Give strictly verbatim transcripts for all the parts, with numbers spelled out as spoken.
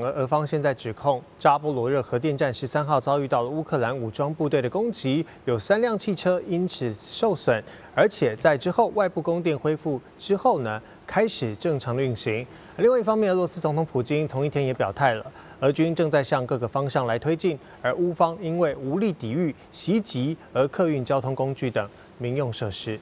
而俄方现在指控扎波罗热核电站十三号遭遇到了乌克兰武装部队的攻击，有三辆汽车因此受损，而且在之后外部供电恢复之后呢，开始正常的运行。另外一方面，俄罗斯总统普京同一天也表态了，俄军正在向各个方向来推进，而乌方因为无力抵御袭击而客运交通工具等民用设施。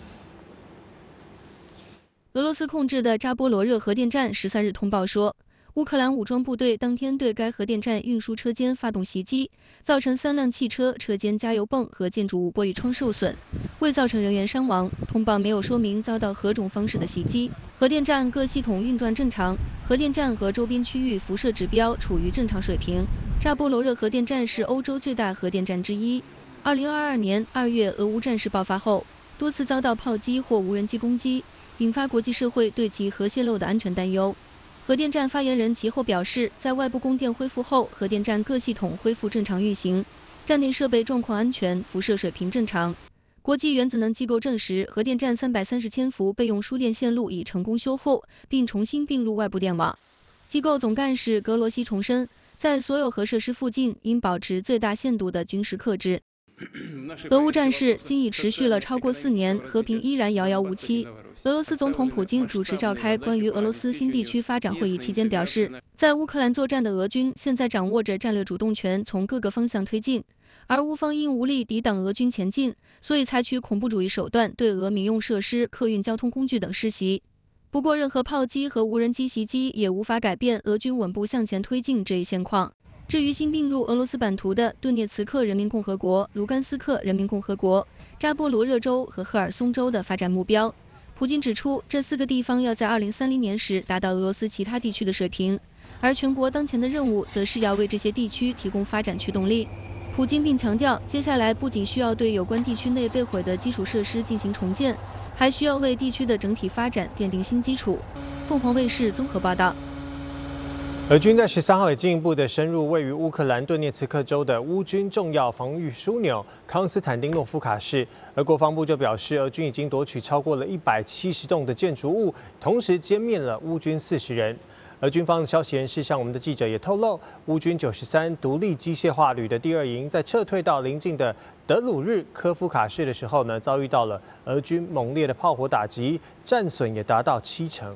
俄罗斯控制的扎波罗热核电站十三日通报说，乌克兰武装部队当天对该核电站运输车间发动袭击，造成三辆汽车、车间加油泵和建筑物玻璃窗受损，未造成人员伤亡。通报没有说明遭到何种方式的袭击。核电站各系统运转正常，核电站和周边区域辐射指标处于正常水平。扎波罗热核电站是欧洲最大核电站之一。二零二二年二月俄乌战事爆发后，多次遭到炮击或无人机攻击，引发国际社会对其核泄漏的安全担忧。核电站发言人其后表示，在外部供电恢复后，核电站各系统恢复正常运行，站内设备状况安全，辐射水平正常。国际原子能机构证实，核电站三百三十千伏备用输电线路已成功修复，并重新并入外部电网。机构总干事格罗西重申，在所有核设施附近应保持最大限度的军事克制。俄乌战事今已持续了超过四年，和平依然遥遥无期。俄罗斯总统普京主持召开关于俄罗斯新地区发展会议期间表示，在乌克兰作战的俄军现在掌握着战略主动权，从各个方向推进，而乌方因无力抵挡俄军前进，所以采取恐怖主义手段对俄民用设施、客运交通工具等施袭。不过，任何炮击和无人机袭击也无法改变俄军稳步向前推进这一现况。至于新并入俄罗斯版图的顿涅茨克人民共和国、卢甘斯克人民共和国、扎波罗热州和赫尔松州的发展目标，普京指出，这四个地方要在二零三零年时达到俄罗斯其他地区的水平，而全国当前的任务则是要为这些地区提供发展驱动力。普京并强调，接下来不仅需要对有关地区内被毁的基础设施进行重建，还需要为地区的整体发展奠定新基础。凤凰卫视综合报道。 俄军在十三号也进一步的深入位于乌克兰顿涅茨克州的乌军重要防御枢纽康斯坦丁诺夫卡市。而国防部就表示，俄军已经夺取超过了一百七十栋的建筑物，同时歼灭了乌军四十人。而军方的消息人士向我们的记者也透露，乌军九十三独立机械化旅的第二营在撤退到邻近的德鲁日科夫卡市的时候呢，遭遇到了俄军猛烈的炮火打击，战损也达到七成。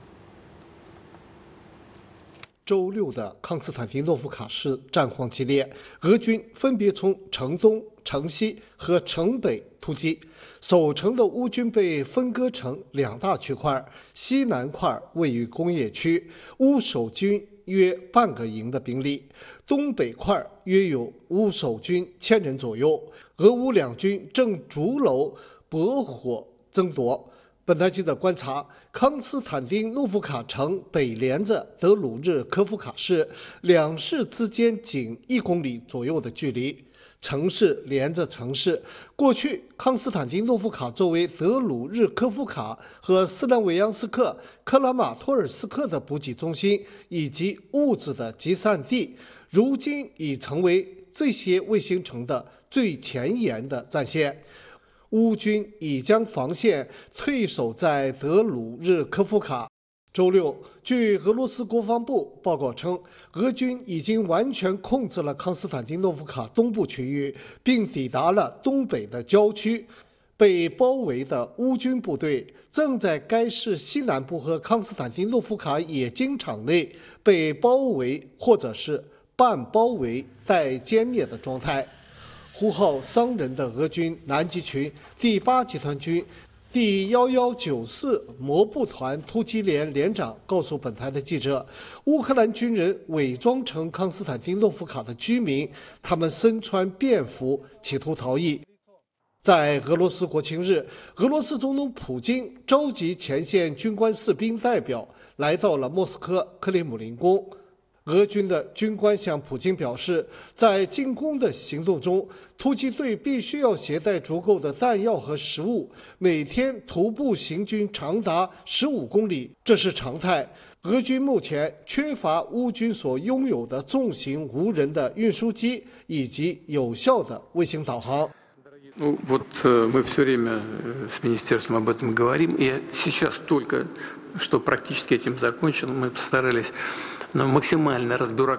周六的康斯坦丁诺夫卡市战况激烈，俄军分别从城东、城西和城北突击。守城的乌军被分割成两大区块，西南块位于工业区，乌守军约半个营的兵力；东北块约有乌守军千人左右。俄乌两军正逐楼搏火争夺。本台记者观察，康斯坦丁诺夫卡城北连着德鲁日科夫卡市，两市之间仅一公里左右的距离。城市连着城市，过去康斯坦丁诺夫卡作为德鲁日科夫卡和斯兰维扬斯克、克拉马托尔斯克的补给中心以及物资的集散地，如今已成为这些卫星城的最前沿的战线。乌军已将防线退守在德鲁日科夫卡。周六，据俄罗斯国防部报告称，俄军已经完全控制了康斯坦丁诺夫卡东部区域，并抵达了东北的郊区。被包围的乌军部队正在该市西南部和康斯坦丁诺夫卡冶金厂内被包围或者是半包围待歼灭的状态。呼号伤人的俄军南极群第八集团军第一一九四摩步团突击连连长告诉本台的记者，乌克兰军人伪装成康斯坦丁诺夫卡的居民，他们身穿便服，企图逃逸。在俄罗斯国庆日，俄罗斯总统普京召集前线军官士兵代表来到了莫斯科克里姆林宫。俄军的军官向普京表示，在进攻的行动中，突击队必须要携带足够的弹药和食物，每天徒步行军长达十五公里，这是常态。俄军目前缺乏乌军所拥有的重型无人的运输机以及有效的卫星导航。 Ну, вот мы все время с министерством об этом говорим, и сейчас только что практически этим закончил, мы постарались максимально разбирать